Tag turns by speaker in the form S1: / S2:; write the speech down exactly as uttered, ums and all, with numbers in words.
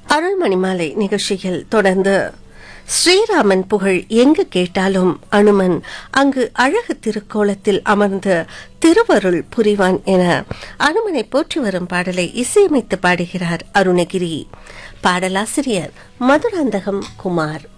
S1: அருள்மணிமாலை நிகழ்ச்சியில் தொடர்ந்து ஸ்ரீராமன் புகழ் எங்கு கேட்டாலும் அனுமன் அங்கு அழகு திருக்கோலத்தில் அமர்ந்து திருவருள் புரிவான் என அனுமனை போற்றி வரும் பாடலை இசையமைத்து பாடுகிறார் அருணகிரி. பாடலாசிரியர் மதுராந்தகம் குமார்.